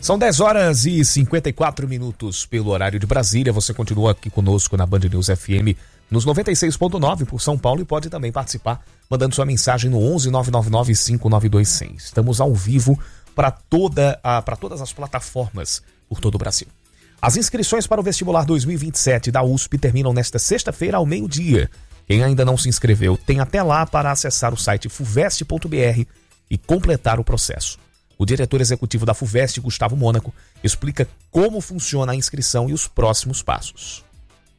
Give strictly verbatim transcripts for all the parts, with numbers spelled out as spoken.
São dez horas e cinquenta e quatro minutos pelo horário de Brasília. Você continua aqui conosco na Band News F M nos noventa e seis ponto nove por São Paulo e pode também participar mandando sua mensagem no onze nove nove nove cinco nove dois cem. Estamos ao vivo para toda a, para todas as plataformas por todo o Brasil. As inscrições para o vestibular dois mil e vinte e sete da U S P terminam nesta sexta-feira ao meio-dia. Quem ainda não se inscreveu tem até lá para acessar o site fuvest ponto br e completar o processo. O diretor executivo da FUVEST, Gustavo Mônaco, explica como funciona a inscrição e os próximos passos.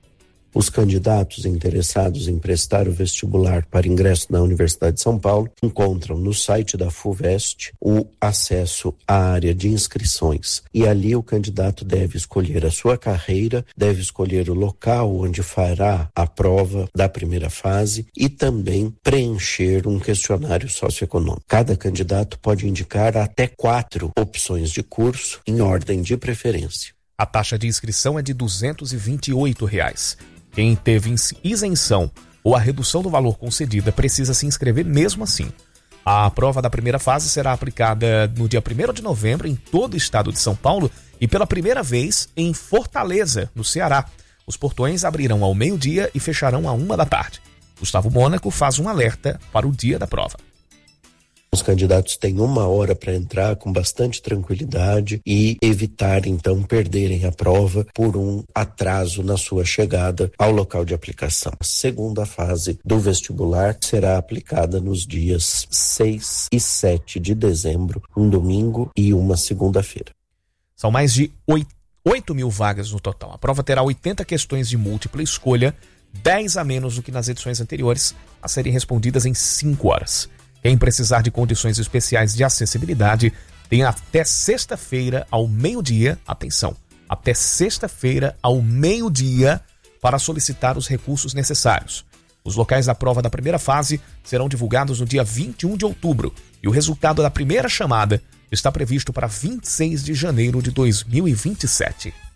Os candidatos interessados em prestar o vestibular para ingresso na Universidade de São Paulo encontram no site da FUVEST o acesso à área de inscrições. E ali o candidato deve escolher a sua carreira, deve escolher o local onde fará a prova da primeira fase e também preencher um questionário socioeconômico. Cada candidato pode indicar até quatro opções de curso em ordem de preferência. A taxa de inscrição é de duzentos e vinte e oito reais. Quem teve isenção ou a redução do valor concedida precisa se inscrever mesmo assim. A prova da primeira fase será aplicada no dia primeiro de novembro em todo o estado de São Paulo e pela primeira vez em Fortaleza, no Ceará. Os portões abrirão ao meio-dia e fecharão à uma da tarde. Gustavo Mônaco faz um alerta para o dia da prova. Os candidatos têm uma hora para entrar com bastante tranquilidade e evitar, então, perderem a prova por um atraso na sua chegada ao local de aplicação. A segunda fase do vestibular será aplicada nos dias seis e sete de dezembro, um domingo e uma segunda-feira. São mais de oito mil vagas no total. A prova terá oitenta questões de múltipla escolha, dez a menos do que nas edições anteriores, a serem respondidas em cinco horas. Quem precisar de condições especiais de acessibilidade tem até sexta-feira ao meio-dia, atenção, até sexta-feira ao meio-dia para solicitar os recursos necessários. Os locais da prova da primeira fase serão divulgados no dia vinte e um de outubro e o resultado da primeira chamada está previsto para vinte e seis de janeiro de dois mil e vinte e sete.